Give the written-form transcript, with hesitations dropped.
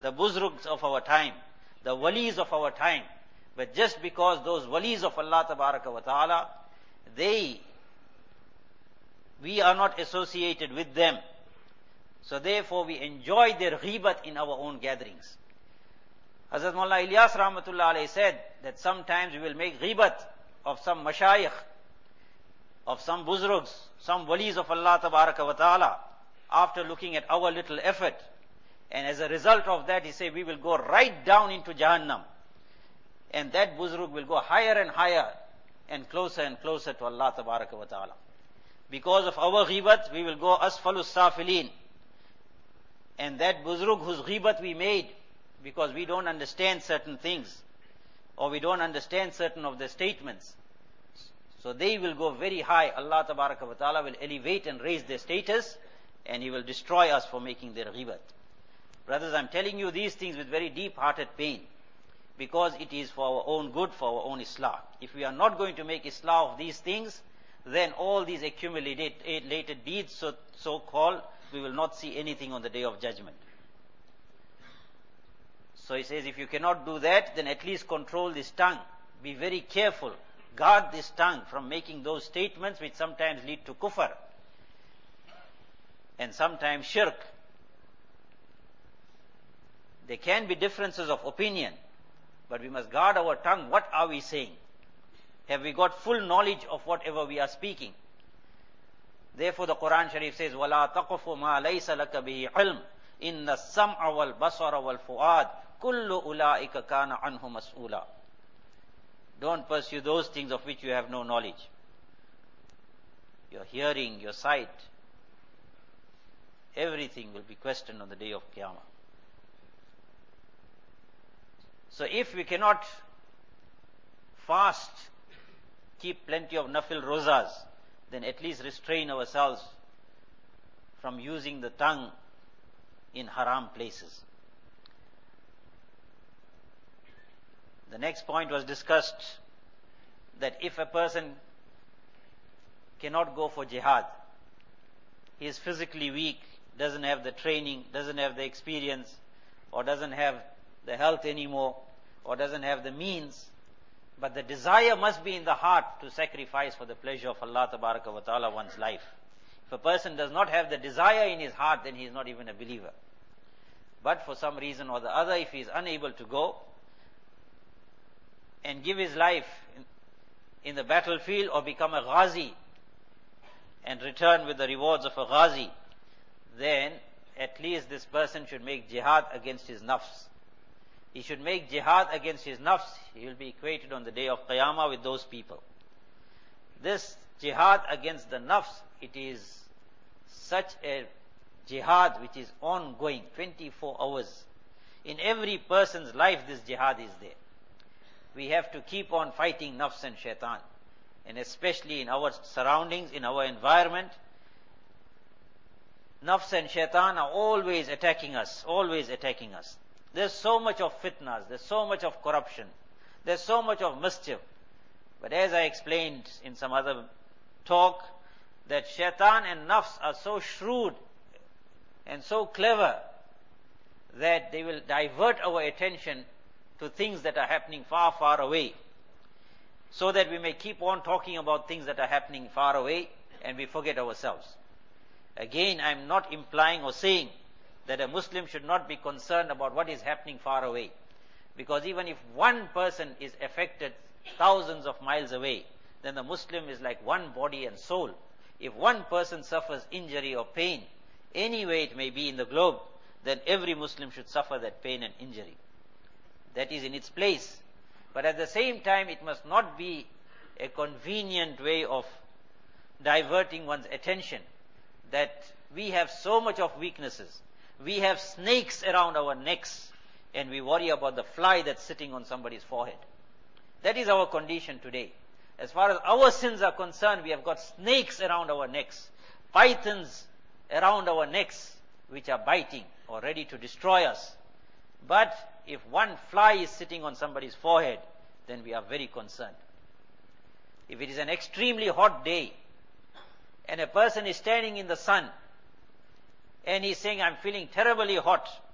the buzrugs of our time, the walis of our time. But just because those walis of Allah Tabaraka wa Ta'ala, we are not associated with them. So therefore we enjoy their ghibat in our own gatherings. Hazrat Mullah Ilyas Rahmatullah Alayhi said that sometimes we will make ghibat of some mashayikh, of some buzrugs, some walis of Allah Tabaraka wa Ta'ala, after looking at our little effort. And as a result of that, he said, we will go right down into Jahannam. And that buzrug will go higher and higher and closer to Allah Tabaraka wa Ta'ala. Because of our ghibat, we will go asfalus safilin. And that buzrug whose ghibat we made, because we don't understand certain things, or we don't understand certain of the statements, so they will go very high. Allah Tabaraka wa Ta'ala will elevate and raise their status, and He will destroy us for making their ghibat. Brothers, I'm telling you these things with very deep-hearted pain, because it is for our own good, for our own islah. If we are not going to make islah of these things, then all these accumulated deeds, so-called, we will not see anything on the Day of Judgment. So he says, if you cannot do that, then at least control this tongue. Be very careful. Guard this tongue from making those statements which sometimes lead to kufr and sometimes shirk. There can be differences of opinion, but we must guard our tongue. What are we saying? Have we got full knowledge of whatever we are speaking? Therefore the Quran Sharif says, وَلَا تَقْفُ مَا لَيْسَ لَكَ بِهِ عِلْمٍ إِنَّ السَّمْعَ وَالْبَصَرَ وَالْفُؤَادَ كُلُّ أُولَٰئِكَ كَانَ عَنْهُ مَسْئُولًا. Don't pursue those things of which you have no knowledge. Your hearing, your sight, everything will be questioned on the Day of Qiyamah. So if we cannot fast, keep plenty of nafil rozas, then at least restrain ourselves from using the tongue in haram places. The next point was discussed, that if a person cannot go for jihad, he is physically weak, doesn't have the training, doesn't have the experience, or doesn't have the health anymore, or doesn't have the means, but the desire must be in the heart to sacrifice for the pleasure of Allah Tabaraka wa Ta'ala one's life. If a person does not have the desire in his heart, then he is not even a believer. But for some reason or the other, if he is unable to go and give his life in the battlefield, or become a ghazi and return with the rewards of a ghazi, then at least this person should make jihad against his nafs. He should make jihad against his nafs. He will be equated on the Day of Qiyamah with those people. This jihad against the nafs, it is such a jihad which is ongoing, 24 hours. In every person's life this jihad is there. We have to keep on fighting nafs and shaitan. And especially in our surroundings, in our environment, nafs and shaitan are always attacking us, always attacking us. There's so much of fitnas, there's so much of corruption, there's so much of mischief. But as I explained in some other talk, that shaitan and nafs are so shrewd and so clever that they will divert our attention to things that are happening far, far away, so that we may keep on talking about things that are happening far away and we forget ourselves. Again, I'm not implying or saying that a Muslim should not be concerned about what is happening far away. Because even if one person is affected thousands of miles away, then the Muslim is like one body and soul. If one person suffers injury or pain, anywhere it may be in the globe, then every Muslim should suffer that pain and injury. That is in its place. But at the same time, it must not be a convenient way of diverting one's attention, that we have so much of weaknesses. We have snakes around our necks, and we worry about the fly that's sitting on somebody's forehead. That is our condition today. As far as our sins are concerned, we have got snakes around our necks, pythons around our necks, which are biting or ready to destroy us. But if one fly is sitting on somebody's forehead, then we are very concerned. If it is an extremely hot day, and a person is standing in the sun, and he's saying, I'm feeling terribly hot,